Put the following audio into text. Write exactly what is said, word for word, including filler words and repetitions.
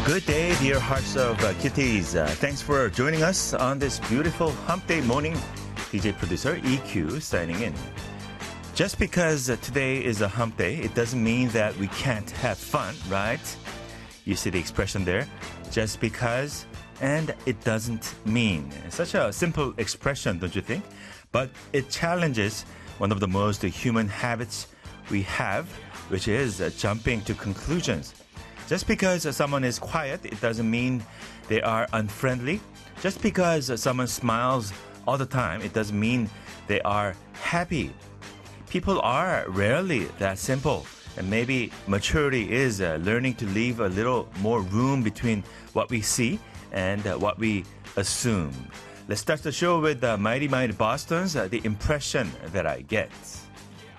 Good day, dear hearts of uh, kitties. Uh, thanks for joining us on this beautiful hump day morning. D J producer E Q signing in. Just because uh, today is a hump day, it doesn't mean that we can't have fun, right? You see the expression there, just because, and it doesn't mean. Such a simple expression, don't you think? But it challenges one of the most human habits we have, which is uh, jumping to conclusions. Just because uh, someone is quiet, it doesn't mean they are unfriendly. Just because uh, someone smiles all the time, it doesn't mean they are happy. People are rarely that simple. And maybe maturity is uh, learning to leave a little more room between what we see and uh, what we assume. Let's start the show with uh, Mighty Mighty Boston's uh, The Impression That I Get.